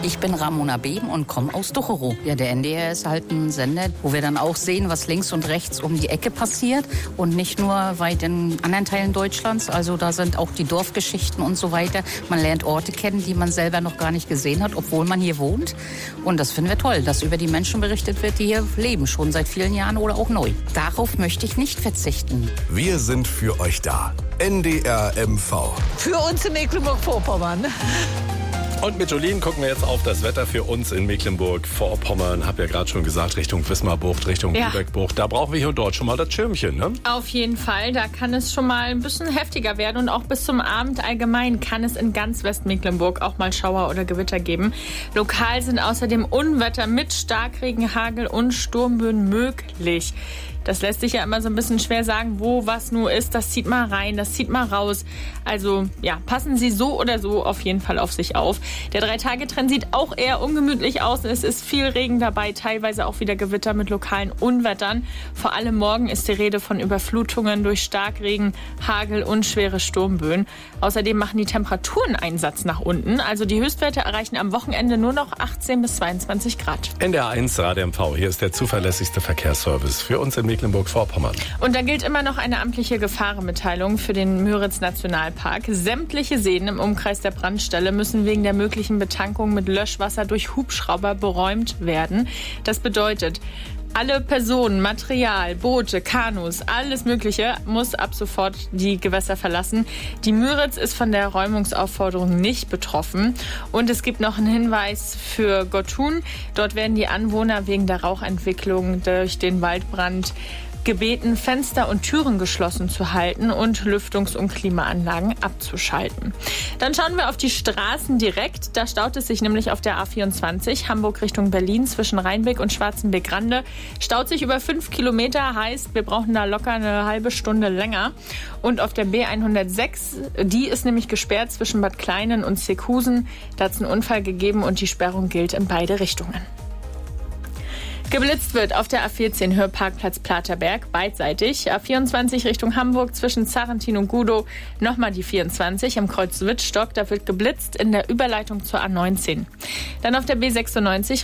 Ich bin Ramona Beben und komme aus Ducherow. Ja, der NDR ist halt ein Sender, wo wir dann auch sehen, was links und rechts um die Ecke passiert und nicht nur weit in anderen Teilen Deutschlands. Also da sind auch die Dorfgeschichten und so weiter. Man lernt Orte kennen, die man selber noch gar nicht gesehen hat, obwohl man hier wohnt. Und das finden wir toll, dass über die Menschen berichtet wird, die hier leben, schon seit vielen Jahren oder auch neu. Darauf möchte ich nicht verzichten. Wir sind für euch da. NDR MV. Für uns in Mecklenburg-Vorpommern. Und mit Jolien gucken wir jetzt auf das Wetter für uns in Mecklenburg-Vorpommern. Hab ja gerade schon gesagt, Richtung Wismarbucht, Richtung Lübeckbucht. Da brauchen wir hier und dort schon mal das Schirmchen, ne? Auf jeden Fall. Da kann es schon mal ein bisschen heftiger werden. Und auch bis zum Abend allgemein kann es in ganz Westmecklenburg auch mal Schauer oder Gewitter geben. Lokal sind außerdem Unwetter mit Starkregen, Hagel und Sturmböen möglich. Das lässt sich ja immer so ein bisschen schwer sagen, wo was nur ist. Das zieht mal rein, das zieht mal raus. Also ja, passen Sie so oder so auf jeden Fall auf sich auf. Der 3-Tage-Trend sieht auch eher ungemütlich aus. Es ist viel Regen dabei, teilweise auch wieder Gewitter mit lokalen Unwettern. Vor allem morgen ist die Rede von Überflutungen durch Starkregen, Hagel und schwere Sturmböen. Außerdem machen die Temperaturen einen Satz nach unten. Also die Höchstwerte erreichen am Wochenende nur noch 18 bis 22 Grad. NDR 1 Radio MV. Hier ist der zuverlässigste Verkehrsservice für uns in Mecklenburg-Vorpommern. Und da gilt immer noch eine amtliche Gefahrenmitteilung für den Müritz-Nationalpark. Sämtliche Seen im Umkreis der Brandstelle müssen wegen der möglichen Betankung mit Löschwasser durch Hubschrauber beräumt werden. Das bedeutet, alle Personen, Material, Boote, Kanus, alles Mögliche muss ab sofort die Gewässer verlassen. Die Müritz ist von der Räumungsaufforderung nicht betroffen. Und es gibt noch einen Hinweis für Gottun. Dort werden die Anwohner wegen der Rauchentwicklung durch den Waldbrand gebeten, Fenster und Türen geschlossen zu halten und Lüftungs- und Klimaanlagen abzuschalten. Dann schauen wir auf die Straßen direkt. Da staut es sich nämlich auf der A24 Hamburg Richtung Berlin zwischen Rheinbeck und Schwarzenbeck-Rande. Staut sich über 5 Kilometer, heißt, wir brauchen da locker eine halbe Stunde länger. Und auf der B106, die ist nämlich gesperrt zwischen Bad Kleinen und Seekhusen. Da hat es einen Unfall gegeben und die Sperrung gilt in beide Richtungen. Geblitzt wird auf der A14 Hörparkplatz Platerberg beidseitig. A24 Richtung Hamburg zwischen Zarrentin und Gudow nochmal die 24 im Kreuz Wittstock. Da wird geblitzt in der Überleitung zur A19. Dann auf der B96